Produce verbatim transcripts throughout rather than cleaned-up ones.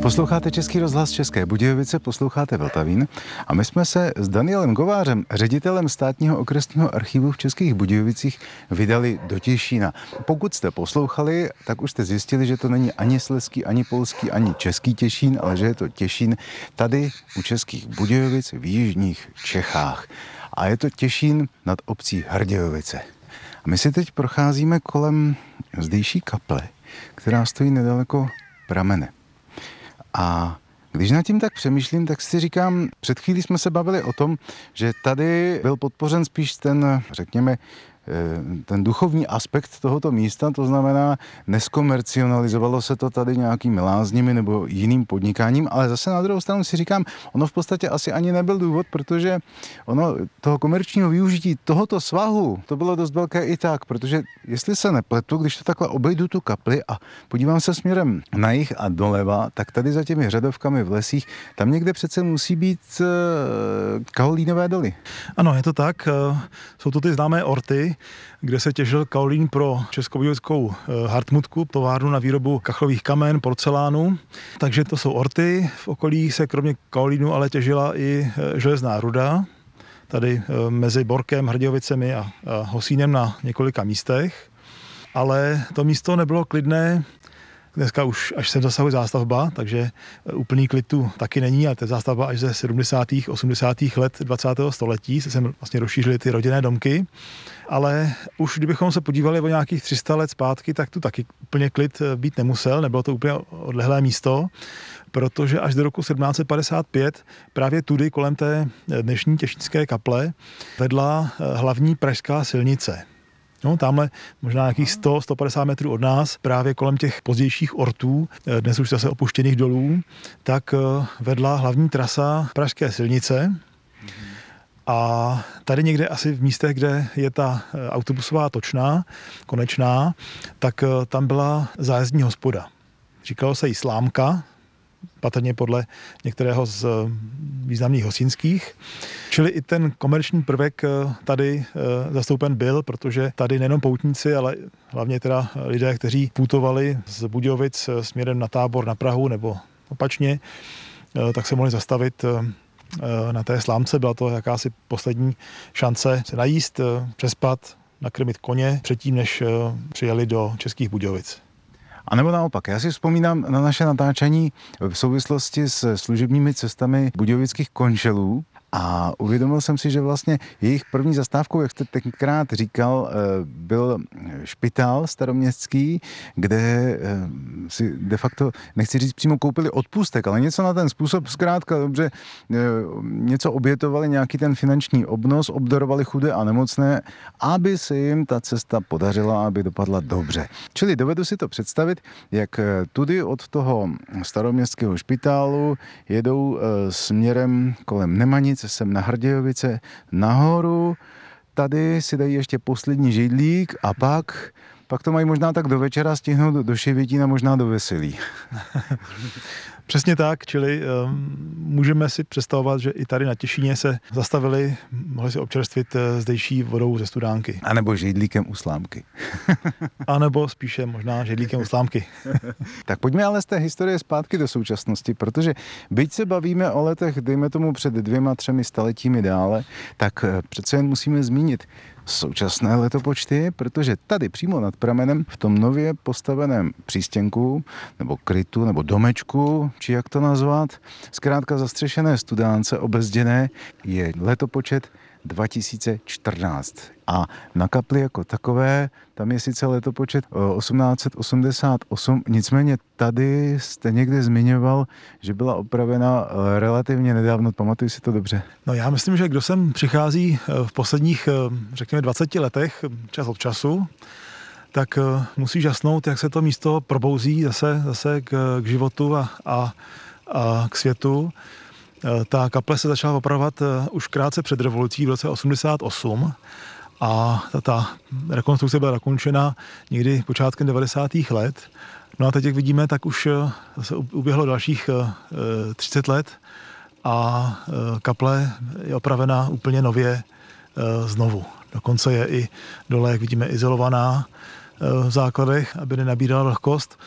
Posloucháte Český rozhlas České Budějovice, posloucháte Vltavín a my jsme se s Danielem Govářem, ředitelem Státního okresního archivu v Českých Budějovicích, vydali do Těšína. Pokud jste poslouchali, tak už jste zjistili, že to není ani slezský, ani polský, ani český Těšín, ale že je to Těšín tady u Českých Budějovic v jižních Čechách. A je to Těšín nad obcí Hrdějovice. A my si teď procházíme kolem zdejší kaple, která stojí nedaleko pramene. A když nad tím tak přemýšlím, tak si říkám, před chvílí jsme se bavili o tom, že tady byl podpořen spíš ten, řekněme, ten duchovní aspekt tohoto místa, to znamená, neskomercionalizovalo se to tady nějakými lázněmi nebo jiným podnikáním, ale zase na druhou stranu si říkám, ono v podstatě asi ani nebyl důvod, protože ono toho komerčního využití tohoto svahu, to bylo dost velké i tak, protože jestli se nepletu, když to takhle obejdu tu kapli a podívám se směrem na jih a doleva, tak tady za těmi hřadovkami v lesích, tam někde přece musí být uh, kaolínové doly. Ano, je to tak. Jsou to ty známé orty, kde se těžil kaolín pro českobudějovickou Hartmutku, továrnu na výrobu kachlových kamen, porcelánu. Takže to jsou orty. V okolí se kromě kaolínu ale těžila i železná ruda. Tady mezi Borkem, Hrdějovicemi a Hosínem na několika místech. Ale to místo nebylo klidné. Dneska už až se zasahuje zástavba, takže úplný klid tu taky není, ale to je zástavba až ze sedmdesátých osmdesátých let dvacátého století, se sem vlastně rozšířily ty rodinné domky. Ale už kdybychom se podívali o nějakých tři sta let zpátky, tak tu taky úplně klid být nemusel, nebylo to úplně odlehlé místo, protože až do roku sedmnáct set padesát pět právě tudy kolem té dnešní těšínské kaple vedla hlavní pražská silnice. No, tamhle možná nějakých sto až sto padesát metrů od nás, právě kolem těch pozdějších ortů, dnes už zase opuštěných dolů, tak vedla hlavní trasa pražské silnice. A tady někde asi v místech, kde je ta autobusová točná, konečná, tak tam byla zájezdní hospoda. Říkalo se jí Slámka, patrně podle některého z významných hostinských. Čili i ten komerční prvek tady zastoupen byl, protože tady nejenom poutníci, ale hlavně teda lidé, kteří putovali z Budějovic směrem na Tábor, na Prahu nebo opačně, tak se mohli zastavit na té Slámce. Byla to jakási poslední šance se najíst, přespat, nakrmit koně předtím, než přijeli do Českých Budějovic. A nebo naopak, já si vzpomínám na naše natáčení v souvislosti s služebními cestami budějovických končelů a uvědomil jsem si, že vlastně jejich první zastávkou, jak jste tenkrát říkal, byl špitál staroměstský, kde si de facto, nechci říct přímo koupili odpustek, ale něco na ten způsob, zkrátka dobře, něco obětovali, nějaký ten finanční obnos, obdarovali chudé a nemocné, aby se jim ta cesta podařila, aby dopadla dobře. Čili dovedu si to představit, jak tudy od toho staroměstského špitálu jedou směrem kolem Nemanic, sem na Hrdějovice, nahoru, tady si dají ještě poslední židlík a pak, pak to mají možná tak do večera stihnout do Ševětína, možná do Veselí. Přesně tak, čili um, můžeme si představovat, že i tady na Těšíně se zastavili, mohli si občerstvit zdejší vodou ze studánky. A nebo židlíkem u Slámky. A nebo spíše možná židlíkem u Slámky. Tak pojďme ale z té historie zpátky do současnosti, protože byť se bavíme o letech, dejme tomu před dvěma, třemi staletími dále, tak přece jen musíme zmínit současné letopočty, protože tady přímo nad pramenem v tom nově postaveném přístěnku nebo krytu nebo domečku, či jak to nazvat, zkrátka zastřešené studánce obezděné, je letopočet dva tisíce čtrnáct. A na kapli jako takové, tam je sice letopočet osmnáct set osmdesát osm, nicméně tady jste někde zmiňoval, že byla opravena relativně nedávno, pamatuji si to dobře. No já myslím, že kdo sem přichází v posledních, řekněme, dvaceti letech, čas od času, tak musí žasnout, jak se to místo probouzí zase, zase k, k životu a, a, a k světu. Ta kaple se začala opravovat už krátce před revolucí v roce osmdesát osm a ta, ta rekonstrukce byla dokončena někdy počátkem devadesátých let. No a teď, jak vidíme, tak už se uběhlo dalších třicet let a kaple je opravena úplně nově znovu. Dokonce je i dole, jak vidíme, izolovaná v základech, aby nenabírala vlhkost.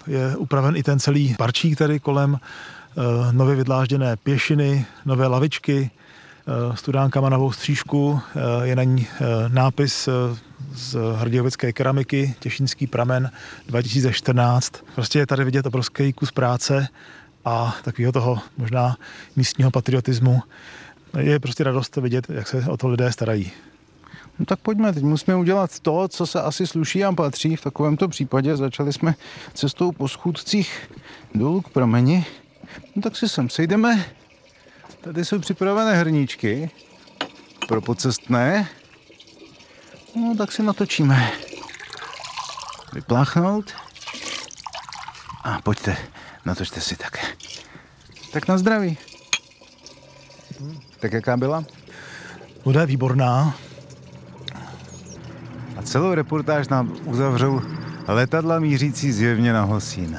je upraven i ten celý parčík tady kolem, nově vydlážděné pěšiny, nové lavičky, studánkama na voustřížku, je na ní nápis z hrdějovické keramiky, Těšínský pramen dva tisíce čtrnáct. Prostě je tady vidět obrovský kus práce a takového toho možná místního patriotismu. Je prostě radost vidět, jak se o to lidé starají. No tak pojďme, teď musíme udělat to, co se asi sluší a patří. V takovémto případě začali jsme cestou po schůdcích dolů k prameni. No tak si sem sejdeme. Tady jsou připravené hrníčky pro pocestné. No tak si natočíme. Vypláchnout. A pojďte, natočte si také. Tak na zdraví. Tak jaká byla? Voda je výborná. A celou reportáž nám uzavřou letadla mířící zjevně na Hosín.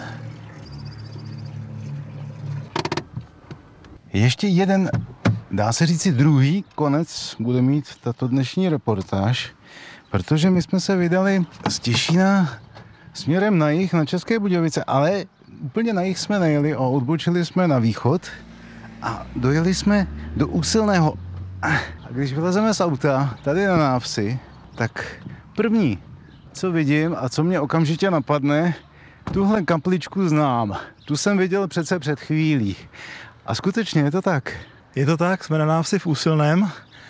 Ještě jeden, dá se říci druhý konec bude mít tato dnešní reportáž, protože my jsme se vydali z Těšína směrem na jih, na České Budějovice, ale úplně na jih jsme nejeli a odbočili jsme na východ a dojeli jsme do Úsilného. A když vylezeme z auta tady na návsi, tak první, co vidím a co mě okamžitě napadne, tuhle kapličku znám. Tu jsem viděl přece před chvílí. A skutečně je to tak. Je to tak, jsme na návsi v Úsilném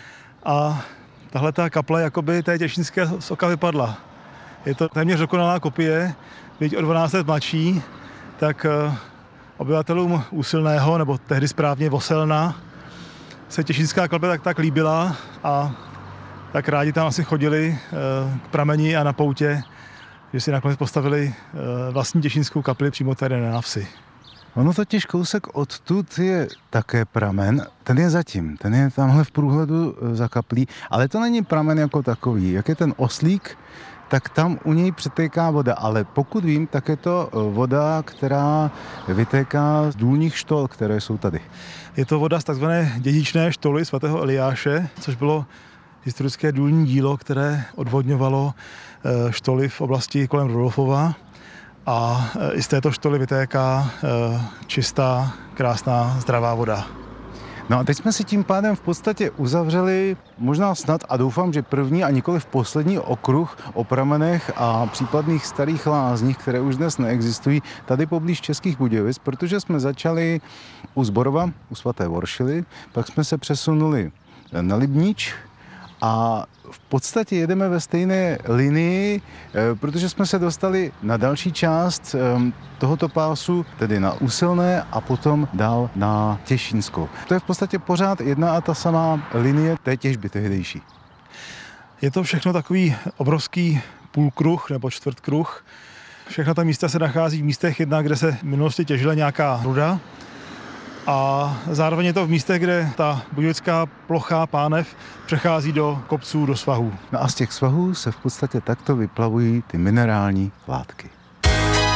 a tahle ta kaple jakoby té těšínské z oka vypadla. Je to téměř dokonalá kopie, byť o dvanáct let mladší, tak obyvatelům Úsilného, nebo tehdy správně Voselna, se těšínská kaple tak, tak líbila a tak rádi tam asi chodili k prameni a na poutě, že si nakonec postavili vlastní těšínskou kapli přímo tady na návsi. Ono totiž kousek odtud je také pramen, ten je zatím, ten je tamhle v průhledu za kaplí, ale to není pramen jako takový. Jak je ten oslík, tak tam u něj přetéká voda, ale pokud vím, tak je to voda, která vytéká z důlních štol, které jsou tady. Je to voda z takzvané dědičné štoly svatého Eliáše, což bylo historické důlní dílo, které odvodňovalo štoly v oblasti kolem Rudolfova. A i z této štoly vytéká čistá, krásná, zdravá voda. No a teď jsme si tím pádem v podstatě uzavřeli možná snad a doufám, že první a nikoliv poslední okruh o pramenech a případných starých lázních, které už dnes neexistují, tady poblíž Českých Budějovic, protože jsme začali u Zborova, u svaté Voršily, pak jsme se přesunuli na Libnič a v podstatě jedeme ve stejné linii, protože jsme se dostali na další část tohoto pásu, tedy na Úsilné a potom dál na Těšínskou. To je v podstatě pořád jedna a ta samá linie té těžby tehdejší. Je to všechno takový obrovský půlkruh nebo čtvrtkruh. Všechna ta místa se nachází v místech jedna, kde se v minulosti těžila nějaká ruda. A zároveň je to v místech, kde ta budějovická plochá pánev přechází do kopců, do svahů. No a z těch svahů se v podstatě takto vyplavují ty minerální látky.